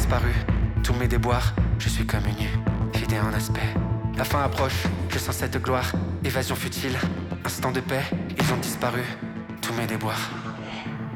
disparu. Tous mes déboires, je suis comme nu, fidèle en aspect. La fin approche, je sens cette gloire. Évasion futile, instant de paix, ils ont disparu. Tous mes déboires.